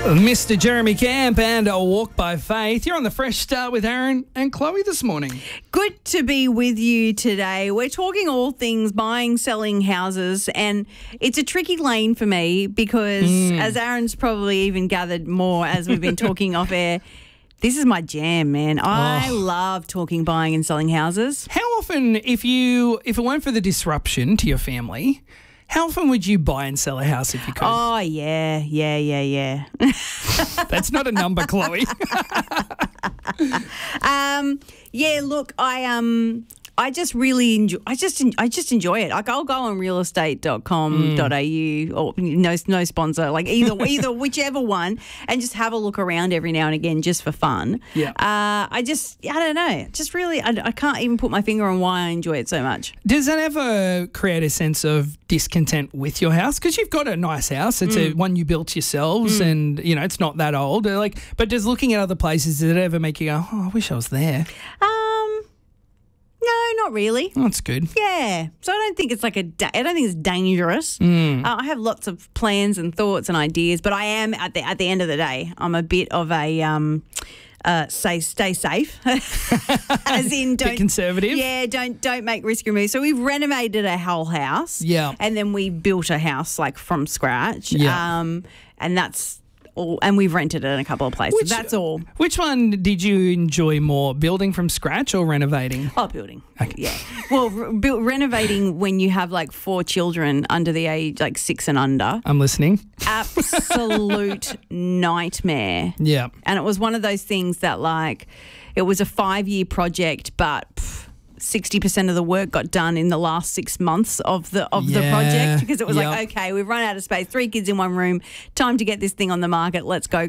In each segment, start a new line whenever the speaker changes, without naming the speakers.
Mr. Jeremy Camp and a Walk by Faith. You're on the Fresh Start with Aaron and Chloe this morning.
Good to be with you today. We're talking all things buying, selling houses, and it's a tricky lane for me because, as Aaron's probably even gathered more as we've been talking off air, this is my jam, man. I love talking buying and selling houses.
How often, if it weren't for the disruption to your family, how often would you buy and sell a house if you could?
Oh, yeah.
That's not a number, Chloe.
Yeah, look, I just really enjoy. I just enjoy it. Like I'll go on realestate.com.au or no sponsor, like either whichever one, and just have a look around every now and again just for fun.
Yeah.
I don't know. Just really, I can't even put my finger on why I enjoy it so much.
Does that ever create a sense of discontent with your house? Because you've got a nice house. It's a one you built yourselves, and it's not that old. But does looking at other places, does it ever make you go, "Oh, I wish I was there"?
No, not really.
Oh, that's good.
Yeah. So I don't think it's I don't think it's dangerous. I have lots of plans and thoughts and ideas, but I am at the end of the day, I'm a bit of a stay safe, as in don't
bit conservative.
Yeah, don't make risky moves. So we've renovated a whole house.
Yeah.
And then we built a house from scratch.
Yeah.
And that's all, and we've rented it in a couple of places. That's all.
Which one did you enjoy more, building from scratch or renovating?
Oh, building.
Okay.
Yeah. Well, renovating when you have 4 children under the age 6 and under.
I'm listening.
Absolute nightmare.
Yeah.
And it was one of those things that it was a 5-year project, but 60% of the work got done in the last 6 months of the project, because it was okay, we've run out of space, 3 kids in one room, time to get this thing on the market, let's go.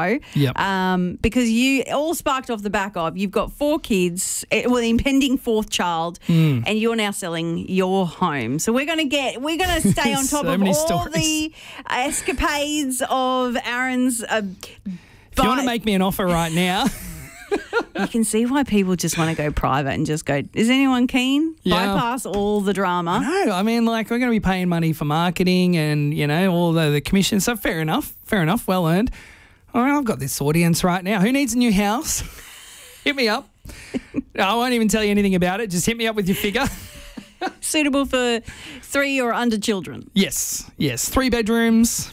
Yep.
Because you all sparked off the back of, you've got 4 kids, the impending 4th child, and you're now selling your home. So we're going to stay on top of all
stories.
the escapades of Aaron's.
If you want to make me an offer right now.
You can see why people just want to go private and just go, is anyone keen?
Yeah.
Bypass all the drama.
No, I mean, we're going to be paying money for marketing and, all the commission. So fair enough, well earned. All right, I've got this audience right now. Who needs a new house? Hit me up. I won't even tell you anything about it. Just hit me up with your figure.
Suitable for 3 or under children.
Yes. 3 bedrooms.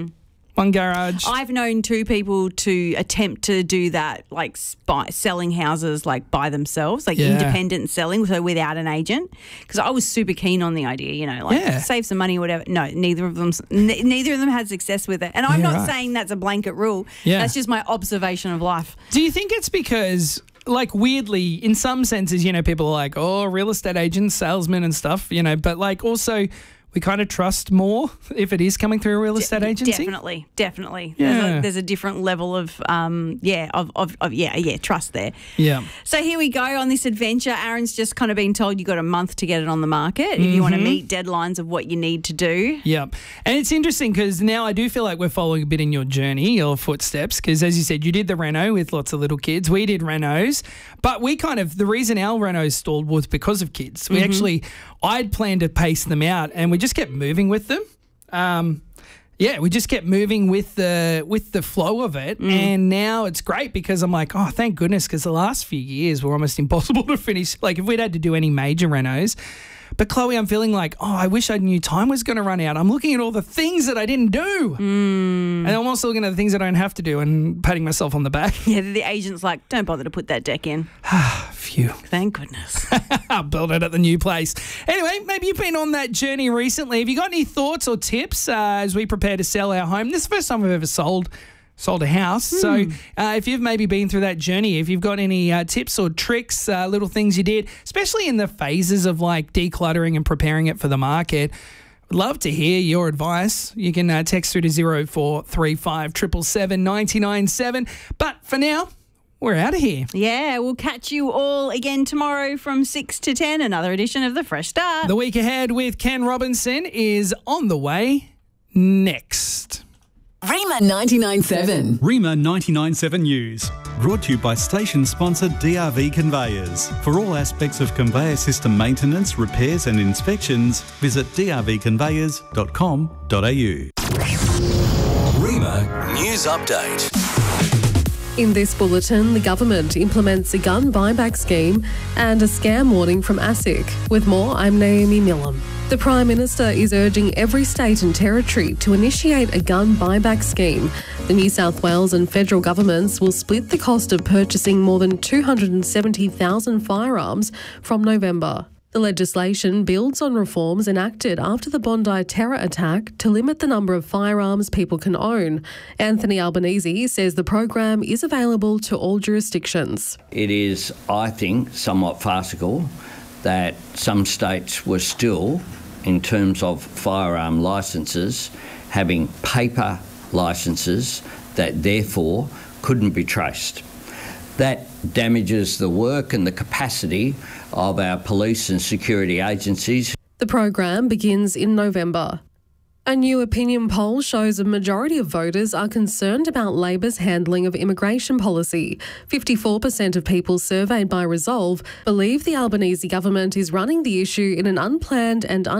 1 garage.
I've known 2 people to attempt to do that, selling houses by themselves, independent selling, so without an agent. Because I was super keen on the idea, save some money or whatever. No, neither of them had success with it. And I'm not saying that's a blanket rule.
Yeah.
That's just my observation of life.
Do you think it's because, weirdly, in some senses, people are like, oh, real estate agents, salesmen and stuff, but also we kind of trust more if it is coming through a real estate agency?
Definitely.
Yeah.
There's a different level of trust there.
Yeah.
So here we go on this adventure. Aaron's just kind of been told you got a month to get it on the market if you want to meet deadlines of what you need to do.
Yeah. And it's interesting because now I do feel like we're following a bit in your journey, your footsteps, because as you said, you did the reno with lots of little kids. We did renos, but the reason our renos stalled was because of kids. I'd planned to pace them out and we just kept moving with them. We just kept moving with the flow of it. And now it's great because I'm like, oh, thank goodness, because the last few years were almost impossible to finish. If we'd had to do any major renos. But Chloe, I'm feeling like, I wish I knew time was going to run out. I'm looking at all the things that I didn't do. And I'm also looking at the things that I don't have to do and patting myself on the back.
Yeah, the agent's like, don't bother to put that deck in.
Phew.
Thank goodness.
I'll build it at the new place. Anyway, maybe you've been on that journey recently. Have you got any thoughts or tips as we prepare to sell our home? This is the first time we've ever sold a house. So if you've maybe been through that journey, if you've got any tips or tricks, little things you did, especially in the phases of decluttering and preparing it for the market, I'd love to hear your advice. You can text through to 0435 777 997. But for now, we're out of here.
Yeah, we'll catch you all again tomorrow from 6 to 10, another edition of The Fresh Start.
The week ahead with Ken Robinson is on the way next.
Rima 99.7.
Rima 99.7 News. Brought to you by station sponsor DRV Conveyors. For all aspects of conveyor system maintenance, repairs and inspections, visit drvconveyors.com.au.
Rima News.
News Update.
In this bulletin, the government implements a gun buyback scheme and a scam warning from ASIC. With more, I'm Naomi Millam. The Prime Minister is urging every state and territory to initiate a gun buyback scheme. The New South Wales and federal governments will split the cost of purchasing more than 270,000 firearms from November. The legislation builds on reforms enacted after the Bondi terror attack to limit the number of firearms people can own. Anthony Albanese says the program is available to all jurisdictions.
It is, I think, somewhat farcical that some states were still, in terms of firearm licences, having paper licences that therefore couldn't be traced. That damages the work and the capacity of our police and security agencies.
The program begins in November. A new opinion poll shows a majority of voters are concerned about Labor's handling of immigration policy. 54% of people surveyed by Resolve believe the Albanese government is running the issue in an unplanned and